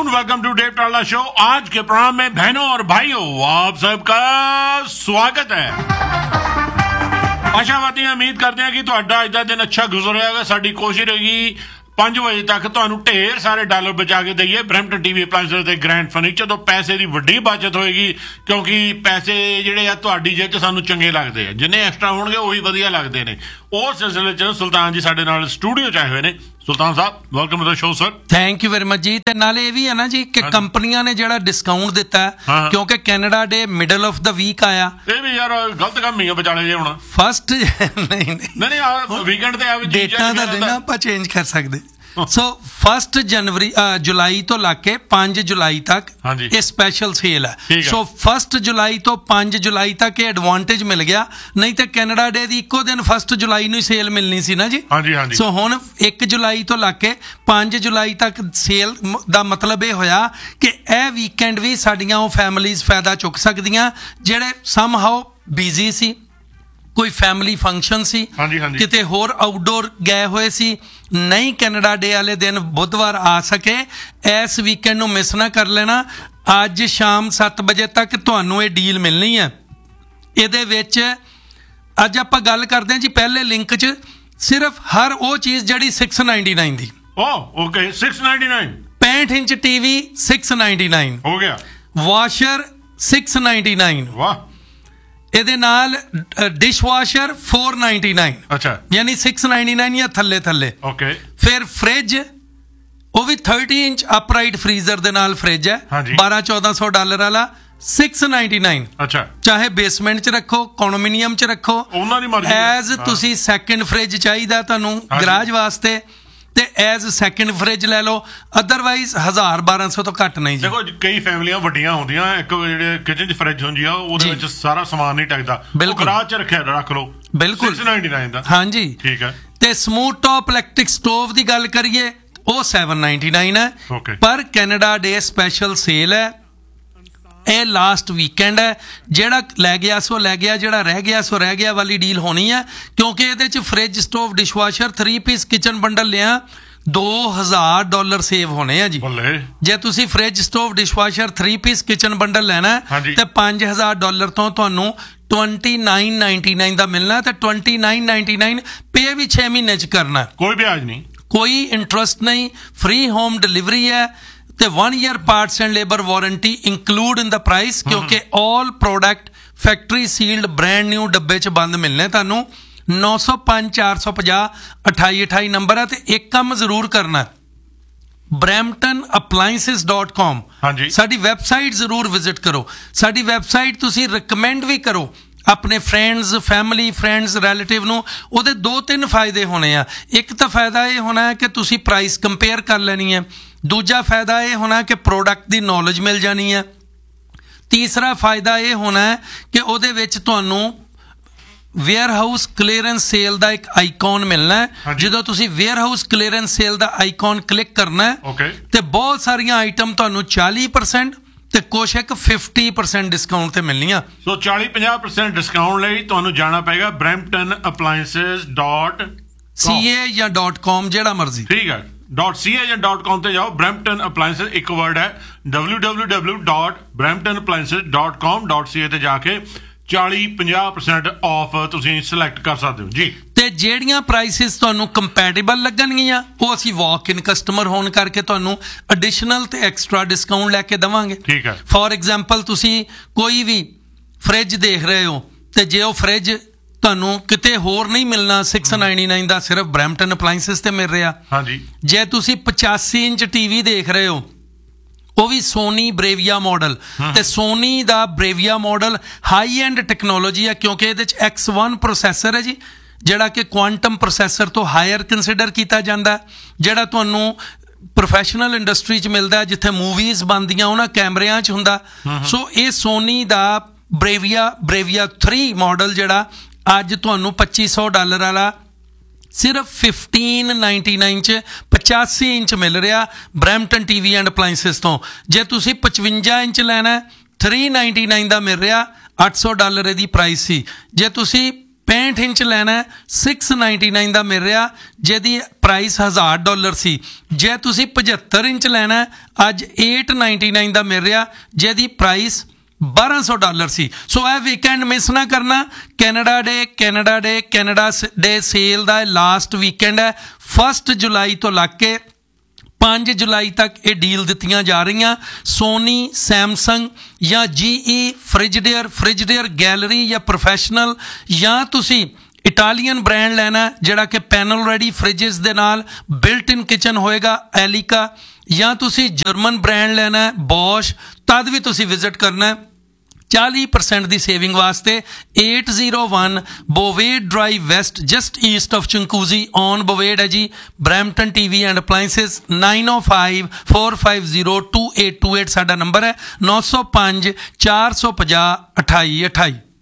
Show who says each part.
Speaker 1: Afternoon, welcome to Dave टाला show. आज के प्रोग्राम में बहनों और भाइयों आप सबका स्वागत है। आशावादी हैं, उम्मीद करते हैं कि ਤੁਹਾਡਾ ਅੱਜ ਦਾ ਦਿਨ अच्छा गुजरेगा। ਸਾਡੀ ਕੋਸ਼ਿਸ਼ रहेगी 5 ਵਜੇ ਤੱਕ ਤੁਹਾਨੂੰ ਢੇਰ ਸਾਰੇ ਡਾਲਰ ਬਚਾ ਕੇ ਦਈਏ ਬਰੈਂਪਟਨ ਟੀਵੀ ਅਪਲਾਈਐਂਸਸ ਤੇ ਗ੍ਰੈਂਡ ਫਰਨੀਚਰ ਤੋਂ। ਪੈਸੇ ਦੀ ਵੱਡੀ ਬਚਤ ਹੋਏਗੀ ਕਿਉਂਕਿ ਪੈਸੇ ਜਿਹੜੇ ਆ ਤੁਹਾਡੀ ਜੇਬ 'ਚ ਸਾਨੂੰ ਚੰਗੇ ਲੱਗਦੇ ਆ। ਜਿੰਨੇ ਐਕਸਟਰਾ ਹੋਣਗੇ ਉਹੀ ਵਧੀਆ ਲੱਗਦੇ ਨੇ। ਉਸ ਸਿਲਸਿਲੇ 'ਚ ਸੁਲਤਾਨ ਜੀ ਸਾਡੇ ਨਾਲ ਸਟੂਡੀਓ 'ਚ ਆਏ ਹੋਏ ਨੇ। ਸੁਲਤਾਨ ਸਾਹਿਬ, welcome to the show sir.
Speaker 2: Thank you very much ਜੀ। ਤੇ ਨਾਲੇ ਇਹ ਵੀ ਹੈ ਨਾ ਜੀ ਕਿ ਕੰਪਨੀਆਂ ਨੇ ਜਿਹੜਾ ਡਿਸਕਾਊਂਟ ਦਿੱਤਾ ਕਿਉਂਕਿ Canada day middle of the week ਆਇਆ।
Speaker 1: ਇਹ ਵੀ ਯਾਰ ਗਲਤ ਕੰਮ ਹੀ ਆ ਵਿਚਾਲੇ ਜੇ ਹੁਣ
Speaker 2: ਫਸਟ ਨਹੀਂ
Speaker 1: ਵੀਕਐਂਡ ਤੇ ਆ
Speaker 2: ਡੇਟਾਂ ਦਾ ਦਿਨ ਆਪਾਂ ਚੇਂਜ ਕਰ ਸਕਦੇ। ਸੋ 1 ਜਨਵਰੀ ਜੁਲਾਈ ਤੋਂ ਲਾ ਕੇ 5 ਜੁਲਾਈ ਤੱਕ ਇਹ ਸਪੈਸ਼ਲ ਸੇਲ ਹੈ। ਸੋ 1 ਜੁਲਾਈ ਤੋਂ 5 ਜੁਲਾਈ ਤੱਕ ਇਹ ਐਡਵਾਂਟੇਜ ਮਿਲ ਗਿਆ। ਨਹੀਂ ਤਾਂ ਕੈਨੇਡਾ ਡੇ ਦੀ ਇੱਕੋ ਦਿਨ 1 ਜੁਲਾਈ ਨੂੰ ਹੀ ਸੇਲ ਮਿਲਣੀ ਸੀ ਨਾ ਜੀ। ਸੋ ਹੁਣ 1 ਜੁਲਾਈ ਤੋਂ ਲਾ ਕੇ 5 ਜੁਲਾਈ ਤੱਕ ਸੇਲ ਦਾ ਮਤਲਬ ਇਹ ਹੋਇਆ ਕਿ ਇਹ ਵੀਕਐਂਡ ਵੀ ਸਾਡੀਆਂ ਉਹ ਫੈਮਲੀਜ਼ ਫਾਇਦਾ ਚੁੱਕ ਸਕਦੀਆਂ ਜਿਹੜੇ ਸਮਹਾਓ ਬਿਜ਼ੀ ਸੀ, ਕੋਈ ਫੈਮਿਲੀ ਫੰਕਸ਼ਨ ਸੀ, ਕਿਤੇ ਹੋਰ ਆਊਟਡੋਰ ਗਏ ਹੋਏ ਸੀ, ਨਹੀਂ ਕੈਨੇਡਾ ਡੇ ਵਾਲੇ ਦਿਨ ਬੁੱਧਵਾਰ ਆ ਸਕੇ। ਇਸ ਵੀਕਐਂਡ ਨੂੰ ਮਿਸ ਨਾ ਕਰ ਲੈਣਾ। ਅੱਜ ਸ਼ਾਮ 7 ਵਜੇ ਤੱਕ ਤੁਹਾਨੂੰ ਇਹ ਡੀਲ ਮਿਲਣੀ ਹੈ। ਇਹਦੇ ਵਿੱਚ ਅੱਜ ਆਪਾਂ ਗੱਲ ਕਰਦੇ ਹਾਂ ਜੀ ਪਹਿਲੇ ਲਿੰਕ 'ਚ ਸਿਰਫ ਹਰ ਉਹ ਚੀਜ਼ ਜਿਹੜੀ 699 ਦੀ।
Speaker 1: ਓਕੇ 699।
Speaker 2: 65 ਇੰਚ ਟੀਵੀ 699
Speaker 1: ਹੋ ਗਿਆ।
Speaker 2: ਵਾਸ਼ਰ 699।
Speaker 1: ਵਾਹ।
Speaker 2: ਇਹਦੇ ਨਾਲ ਡਿਸ਼ ਵਾਸ਼ਰ 499।
Speaker 1: ਅੱਛਾ,
Speaker 2: ਯਾਨੀ 699 ਜਾਂ ਥੱਲੇ ਥੱਲੇ।
Speaker 1: ਓਕੇ। ਫਿਰ
Speaker 2: ਫ੍ਰਿਜ ਉਹ ਵੀ 30 ਇੰਚ ਅਪਰਾਈਟ ਫਰੀਜ਼ਰ ਦੇ ਨਾਲ ਫ੍ਰਿਜ ਹੈ। $1200-1400 ਵਾਲਾ 699। ਅੱਛਾ, ਚਾਹੇ ਬੇਸਮੈਂਟ 'ਚ ਰੱਖੋ, ਕਨਡੋਮੀਨੀਅਮ 'ਚ ਰੱਖੋ, ਉਹਨਾਂ ਦੀ ਮਰਜ਼ੀ। ਐਜ਼ ਤੁਸੀਂ ਸੈਕਿੰਡ ਫ੍ਰਿਜ ਚਾਹੀਦਾ ਤੁਹਾਨੂੰ ਗਰਾਜ ਵਾਸਤੇ ਤੇ ਐਜ਼ ਸੈਕਿੰਡ ਫ੍ਰਿਜ ਲੈ ਲਓ। ਅਦਰਵਾਈਜ਼ 1000-1200 ਤੋਂ ਘੱਟ ਨਹੀਂ ਜੀ।
Speaker 1: ਦੇਖੋ ਕਈ ਫੈਮਲੀਆਂ ਵੱਡੀਆਂ ਹੁੰਦੀਆਂ, ਇੱਕ ਜਿਹੜੇ ਕਿਚਨ 'ਚ ਫ੍ਰਿਜ ਹੁੰਦੀ ਆ ਉਹਦੇ ਵਿੱਚ ਸਾਰਾ ਸਮਾਨ ਨਹੀਂ ਟਕਦਾ, ਗਰਾਜ 'ਚ ਰੱਖ ਲਓ। ਬਿਲਕੁਲ 699 ਦਾ। ਹਾਂਜੀ, ਠੀਕ ਹੈ। ਤੇ ਸਮੂਥ ਟੌਪ ਇਲੈਕਟ੍ਰਿਕ ਸਟੋਵ ਦੀ ਗੱਲ ਕਰੀਏ ਉਹ 799 ਹੈ। ਪਰ ਕੈਨੇਡਾ ਡੇ ਸਪੈਸ਼ਲ ਸੇਲ ਹੈ। ਇਹ ਲਾਸਟ ਵੀਕਐਂਡ ਹੈ। ਜਿਹੜਾ ਲੈ ਗਿਆ ਸੋ ਲੈ ਗਿਆ, ਜਿਹੜਾ ਰਹਿ ਗਿਆ ਸੋ ਰਹਿ ਗਿਆ ਵਾਲੀ ਡੀਲ ਹੋਣੀ ਹੈ ਕਿਉਂਕਿ ਇਹਦੇ 'ਚ fridge, stove, dishwasher, 3 piece kitchen bundle ਲਿਆ $2000 ਸੇਵ ਹੋਣੇ ਆ ਜੀ। ਜੇ ਤੁਸੀਂ fridge, stove, dishwasher, 3 piece kitchen bundle ਲੈਣਾ ਤੇ $5000 ਤੋਂ ਤੁਹਾਨੂੰ $29.99 ਦਾ ਮਿਲਣਾ ਤੇ $29.99 ਪੇ ਵੀ 6 ਮਹੀਨੇ 'ਚ ਕਰਨਾ। ਕੋਈ ਵਿਆਜ ਨਹੀਂ, ਕੋਈ ਇੰਟਰਸਟ ਨਹੀਂ, ਫ੍ਰੀ ਹੋਮ ਡਿਲੀਵਰੀ ਹੈ ਤੇ 1 year parts and labour warranty include in the price ਕਿਉਂਕਿ ਆਲ product factory sealed brand new ਡੱਬੇ 'ਚ ਬੰਦ ਮਿਲਣੇ ਤੁਹਾਨੂੰ। 9054502828 ਨੰਬਰ ਹੈ। ਤੇ ਇੱਕ ਕੰਮ ਜ਼ਰੂਰ ਕਰਨਾ, bramptonappliances.com ਸਾਡੀ ਵੈਬਸਾਈਟ ਜ਼ਰੂਰ ਵਿਜ਼ਿਟ ਕਰੋ। ਸਾਡੀ ਵੈਬਸਾਈਟ ਤੁਸੀਂ ਰਿਕਮੈਂਡ ਵੀ ਕਰੋ ਆਪਣੇ ਫਰੈਂਡਸ, ਫੈਮਿਲੀ, ਫਰੈਂਡਸ, ਰਿਲੇਟਿਵ ਨੂੰ। ਉਹਦੇ 2-3 ਫਾਇਦੇ ਹੋਣੇ ਆ। ਇੱਕ ਤਾਂ ਫਾਇਦਾ ਇਹ ਹੋਣਾ ਹੈ ਕਿ ਤੁਸੀਂ ਪ੍ਰਾਈਸ ਕੰਪੇਅਰ ਕਰ ਲੈਣੀ ਹੈ। ਦੂਜਾ ਫਾਇਦਾ ਇਹ ਹੋਣਾ ਕਿ ਪ੍ਰੋਡਕਟ ਦੀ ਨੌਲੇਜ ਮਿਲ ਜਾਣੀ ਹੈ। ਤੀਸਰਾ ਫਾਇਦਾ ਇਹ ਹੋਣਾ ਹੈ ਕਿ ਉਹਦੇ ਵਿੱਚ ਤੁਹਾਨੂੰ ਵੇਅਰ ਹਾਊਸ ਕਲੀਅਰੈਂਸ ਸੇਲ ਦਾ ਇੱਕ ਆਈਕਨ ਮਿਲਣਾ ਹੈ। ਜਦੋਂ ਤੁਸੀਂ ਵੇਅਰ ਹਾਊਸ ਕਲੀਅਰੈਂਸ ਸੇਲ ਦਾ ਆਈਕਨ ਕਲਿੱਕ ਕਰਨਾ ਹੈ ਤੇ ਬਹੁਤ ਸਾਰੀਆਂ ਆਈਟਮ ਤੁਹਾਨੂੰ 40% ਤੇ ਕੁਛ ਇੱਕ 50% ਡਿਸਕਾਊਂਟ ਤੇ ਮਿਲਣੀਆਂ। ਸੋ 40-50% ਡਿਸਕਾਊਂਟ ਲਈ ਤੁਹਾਨੂੰ ਜਾਣਾ ਪਏਗਾ bramptonappliances.ca ਜਾਂ .com, ਜਿਹੜਾ ਮਰਜ਼ੀ। ਠੀਕ ਹੈ, .ca ਜਾਂ .com ਤੇ ਜਾਓ। ਬਰੈਂਪਟਨ ਅਪਲਾਈਐਂਸਸ ਇੱਕ ਵਰਡ ਹੈ, www.bramptonappliances.com.ca ਤੇ ਜਾ ਕੇ 40-50% ਆਫ ਤੁਸੀਂ ਸਿਲੈਕਟ ਕਰ ਸਕਦੇ ਹੋ ਜੀ। ਤੇ ਜਿਹੜੀਆਂ ਪ੍ਰਾਈਸਿਸ ਤੁਹਾਨੂੰ ਕੰਪੈਟੇਬਲ ਲੱਗਣਗੀਆਂ ਉਹ ਅਸੀਂ ਵਾਕ ਇਨ ਕਸਟਮਰ ਹੋਣ ਕਰਕੇ ਤੁਹਾਨੂੰ ਐਡੀਸ਼ਨਲ ਤੇ ਐਕਸਟਰਾ ਡਿਸਕਾਊਂਟ ਲੈ ਕੇ ਦੇਵਾਂਗੇ। ਠੀਕ ਹੈ। ਫੋਰ ਐਗਜ਼ਾਮਪਲ ਤੁਸੀਂ ਕੋਈ ਵੀ ਫ੍ਰਿਜ ਦੇਖ ਰਹੇ ਹੋ ਤੇ ਜੇ ਉਹ ਫ੍ਰਿਜ ਤੁਹਾਨੂੰ ਕਿਤੇ ਹੋਰ ਨਹੀਂ ਮਿਲਣਾ 699 ਦਾ, ਸਿਰਫ ਬਰੈਂਪਟਨ ਅਪਲਾਈਐਂਸਸ ਤੇ ਮਿਲ ਰਿਹਾ। ਹਾਂਜੀ। ਜੇ ਤੁਸੀਂ 85 ਇੰਚ ਟੀਵੀ ਦੇਖ ਰਹੇ ਹੋ ਉਹ ਵੀ ਸੋਨੀ ਬ੍ਰੇਵੀਆ ਮਾਡਲ, ਤੇ ਸੋਨੀ ਦਾ ਬ੍ਰੇਵੀਆ ਮਾਡਲ ਹਾਈ ਐਂਡ ਟੈਕਨੋਲੋਜੀ ਹੈ ਕਿਉਂਕਿ ਇਹਦੇ 'ਚ X1 ਪ੍ਰੋਸੈਸਰ ਹੈ ਜੀ, ਜਿਹੜਾ ਕਿ ਕੁਆਂਟਮ ਪ੍ਰੋਸੈਸਰ ਤੋਂ ਹਾਇਰ ਕੰਸੀਡਰ ਕੀਤਾ ਜਾਂਦਾ, ਜਿਹੜਾ ਤੁਹਾਨੂੰ ਪ੍ਰੋਫੈਸ਼ਨਲ ਇੰਡਸਟਰੀ 'ਚ ਮਿਲਦਾ, ਜਿੱਥੇ ਮੂਵੀਜ਼ ਬਣਦੀਆਂ ਉਹਨਾਂ ਕੈਮਰਿਆਂ 'ਚ ਹੁੰਦਾ। ਸੋ ਇਹ ਸੋਨੀ ਦਾ ਬ੍ਰੇਵੀਆ 3 ਮਾਡਲ ਜਿਹੜਾ ਅੱਜ ਤੁਹਾਨੂੰ $2500 ਵਾਲਾ ਸਿਰਫ 1599 'ਚ 85 ਇੰਚ ਮਿਲ ਰਿਹਾ ਬਰੈਂਪਟਨ ਟੀਵੀ ਐਂਡ ਅਪਲਾਈਐਂਸਸ ਤੋਂ। ਜੇ ਤੁਸੀਂ 55 ਇੰਚ ਲੈਣਾ 399 ਦਾ ਮਿਲ ਰਿਹਾ, $800 ਇਹਦੀ ਪ੍ਰਾਈਸ ਸੀ। ਜੇ ਤੁਸੀਂ
Speaker 2: 65 ਇੰਚ ਲੈਣਾ $699 ਦਾ ਮਿਲ ਰਿਹਾ, ਜਿਹਦੀ ਪ੍ਰਾਈਸ $1000 ਸੀ। ਜੇ ਤੁਸੀਂ 75 ਇੰਚ ਲੈਣਾ ਅੱਜ $899 ਦਾ ਮਿਲ ਰਿਹਾ, ਜਿਹਦੀ ਪ੍ਰਾਈਸ $1200 ਸੀ। ਸੋ ਇਹ ਵੀਕਐਂਡ ਮਿਸ ਨਾ ਕਰਨਾ। ਕੈਨੇਡਾ ਡੇ ਸੇਲ ਦਾ ਲਾਸਟ ਵੀਕਐਂਡ ਹੈ। 1 ਜੁਲਾਈ ਤੋਂ ਲੱਗ ਕੇ 5 ਜੁਲਾਈ ਤੱਕ ਇਹ ਡੀਲ ਦਿੱਤੀਆਂ ਜਾ ਰਹੀਆਂ। ਸੋਨੀ, ਸੈਮਸੰਗ ਜਾਂ GE ਫ੍ਰਿਜਡੇਅਰ ਗੈਲਰੀ ਜਾਂ ਪ੍ਰੋਫੈਸ਼ਨਲ, ਜਾਂ ਤੁਸੀਂ ਇਟਾਲੀਅਨ ਬ੍ਰਾਂਡ ਲੈਣਾ ਜਿਹੜਾ ਕਿ ਪੈਨਲ ਰੈਡੀ ਫ੍ਰਿਜਸ ਦੇ ਨਾਲ ਬਿਲਟ ਇਨ ਕਿਚਨ ਹੋਏਗਾ, ਐਲਿਕਾ, ਜਾਂ ਤੁਸੀਂ ਜਰਮਨ ਬ੍ਰਾਂਡ ਲੈਣਾ ਬੋਸ਼, ਤਦ ਵੀ ਤੁਸੀਂ ਵਿਜ਼ਿਟ ਕਰਨਾ 40% ਦੀ ਸੇਵਿੰਗ ਵਾਸਤੇ। 801 ਬੋਵੇਡ drive West, just East of ਚੰਕੂਜ਼ੀ on ਬੋਵੇਡ ਹੈ ਜੀ। Brampton TV and appliances. 9054502828 ਸਾਡਾ ਨੰਬਰ ਹੈ। 905 450 2828।